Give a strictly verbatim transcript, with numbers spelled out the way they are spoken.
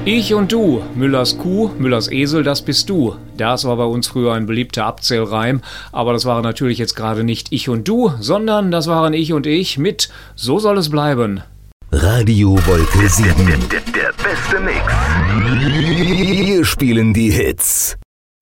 Ich und du, Müllers Kuh, Müllers Esel, das bist du. Das war bei uns früher ein beliebter Abzählreim, aber das waren natürlich jetzt gerade nicht ich und du, sondern das waren ich und ich mit So soll es bleiben. Radio Wolke sieben. Der, der, der beste Mix. Wir spielen die Hits.